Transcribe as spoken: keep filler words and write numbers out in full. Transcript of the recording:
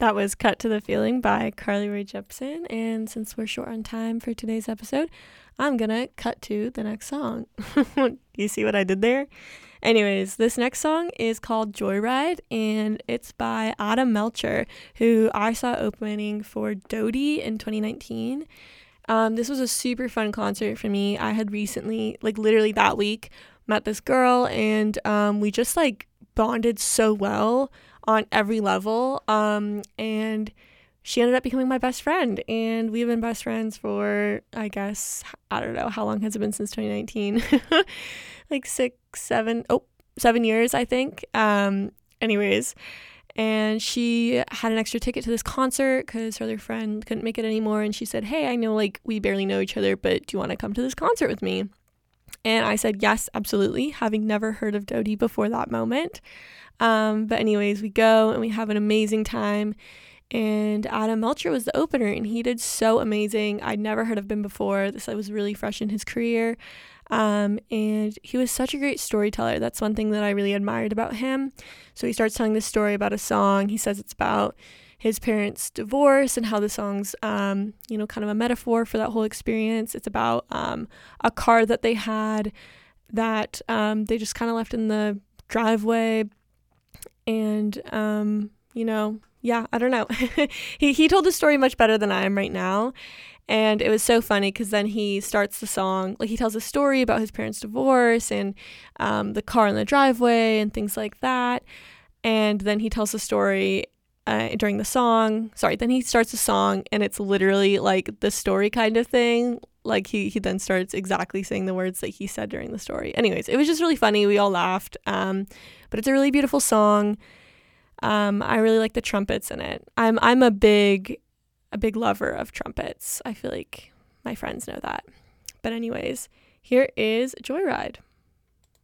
That was Cut to the Feeling by Carly Rae Jepsen. And since we're short on time for today's episode, I'm going to cut to the next song. You see what I did there? Anyways, this next song is called Joyride, and it's by Adam Melcher, who I saw opening for Dodie in twenty nineteen. Um, this was a super fun concert for me. I had recently, like literally that week, met this girl, and um, we just like bonded so well on every level, um, and she ended up becoming my best friend, and we've been best friends for, I guess, I don't know, how long has it been since twenty nineteen? Like six, seven, oh, seven years, I think. Um, anyways, and she had an extra ticket to this concert because her other friend couldn't make it anymore, and she said, hey, I know, like, we barely know each other, but do you want to come to this concert with me? And I said, yes, absolutely, having never heard of Dodie before that moment. Um, but anyways, we go and we have an amazing time. And Adam Melcher was the opener, and he did so amazing. I'd never heard of him before. This was really fresh in his career. Um, and he was such a great storyteller. That's one thing that I really admired about him. So he starts telling this story about a song. He says it's about his parents' divorce and how the song's, um, you know, kind of a metaphor for that whole experience. It's about um, a car that they had that um, they just kind of left in the driveway. And, um, you know, yeah, I don't know. he he told the story much better than I am right now. And it was so funny because then he starts the song, like he tells a story about his parents' divorce and um, the car in the driveway and things like that. And then he tells the story uh, during the song. Sorry, then he starts the song and it's literally like the story kind of thing. Like he, he then starts exactly saying the words that he said during the story. Anyways, it was just really funny. We all laughed. Um, but it's a really beautiful song. Um, I really like the trumpets in it. I'm I'm a big a big lover of trumpets. I feel like my friends know that. But anyways, here is Joyride.